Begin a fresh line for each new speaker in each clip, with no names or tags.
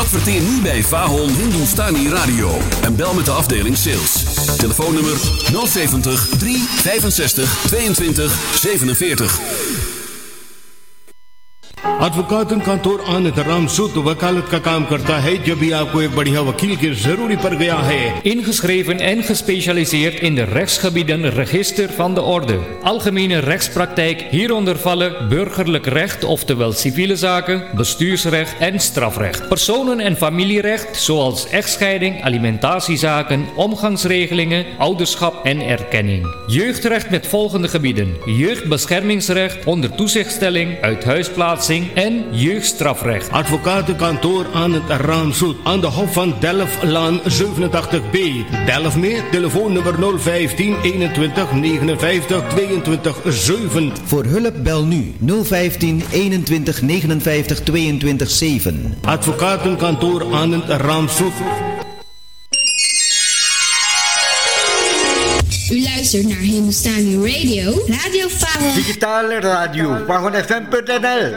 Adverteer nu bij Vahon Hindustani Radio en bel met de afdeling sales. Telefoonnummer 070 365 22 47.
एडवोकेट आनंद राम सूद वकालत का काम करता है जब भी आपको एक बढ़िया वकील की जरूरी पड़ गया है.
Ingeschreven en gespecialiseerd in de rechtsgebieden Register van de Orde. Algemene rechtspraktijk, hieronder vallen burgerlijk recht, oftewel civiele zaken, bestuursrecht en strafrecht. Personen- en familierecht, zoals echtscheiding, alimentatiezaken, omgangsregelingen, ouderschap en erkenning. Jeugdrecht met volgende gebieden: jeugdbeschermingsrecht, onder toezichtstelling, uithuisplaatsing en jeugdstrafrecht.
Advocatenkantoor Anand Ramsoet aan de Hof van Delftlaan 87B. Delft mee, telefoonnummer 015 21 59 22 7.
Voor hulp bel nu 015 21 59 22 7.
Advocatenkantoor Anand Ramsoet.
U luistert naar Hindustani Radio, Radio Vahon.
Digitale radio, VahonFM.nl.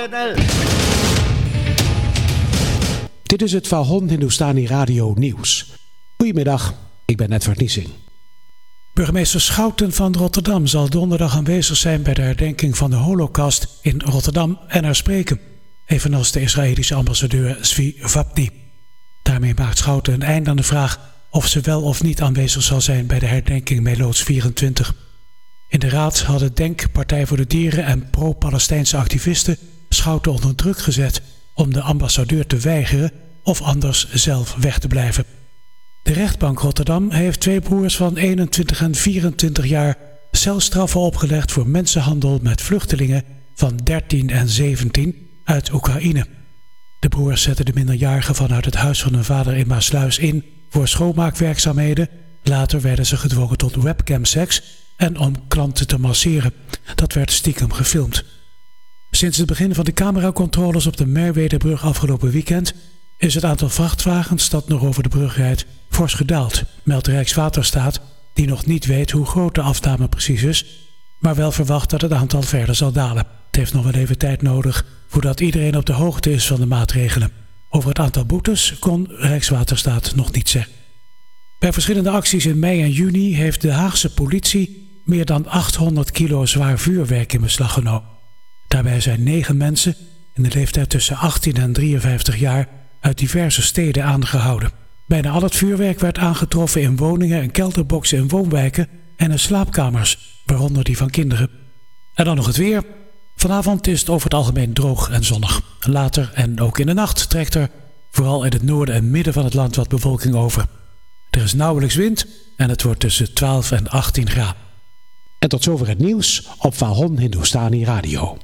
Dit is het Vahon Hindustani Radio nieuws. Goedemiddag, ik ben Edward Niesing. Burgemeester Schouten van Rotterdam zal donderdag aanwezig zijn bij de herdenking van de Holocaust in Rotterdam en er spreken, evenals de Israëlische ambassadeur Zvi Vapni. Daarmee maakt Schouten een eind aan de vraag of ze wel of niet aanwezig zal zijn bij de herdenking Meeloods 24. In de raad hadden DENK, Partij voor de Dieren en pro-Palestijnse activisten Schouten onder druk gezet om de ambassadeur te weigeren of anders zelf weg te blijven. De rechtbank Rotterdam heeft 2 broers van 21 en 24 jaar celstraffen opgelegd voor mensenhandel met vluchtelingen van 13 en 17 uit Oekraïne. De broers zetten de minderjarigen vanuit het huis van hun vader in Maasluis in voor schoonmaakwerkzaamheden. Later werden ze gedwongen tot webcamseks en om klanten te masseren. Dat werd stiekem gefilmd. Sinds het begin van de cameracontroles op de Merwedebrug afgelopen weekend is het aantal vrachtwagens dat nog over de brug rijdt fors gedaald, meldt Rijkswaterstaat, die nog niet weet hoe groot de afname precies is, maar wel verwacht dat het aantal verder zal dalen. Het heeft nog wel even tijd nodig voordat iedereen op de hoogte is van de maatregelen. Over het aantal boetes kon Rijkswaterstaat nog niet zeggen. Bij verschillende acties in mei en juni heeft de Haagse politie meer dan 800 kilo zwaar vuurwerk in beslag genomen. Daarbij zijn 9 mensen in de leeftijd tussen 18 en 53 jaar uit diverse steden aangehouden. Bijna al het vuurwerk werd aangetroffen in woningen en kelderboxen in woonwijken en in slaapkamers, waaronder die van kinderen. En dan nog het weer. Vanavond is het over het algemeen droog en zonnig. Later en ook in de nacht trekt er vooral in het noorden en midden van het land wat bewolking over. Er is nauwelijks wind en het wordt tussen 12 en 18 graden. En tot zover het nieuws op Vahon Hindustani Radio.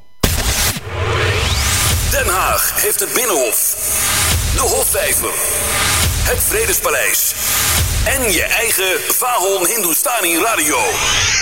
Den Haag heeft het Binnenhof, de Hofvijver, het Vredespaleis en je eigen Vahon Hindustani Radio.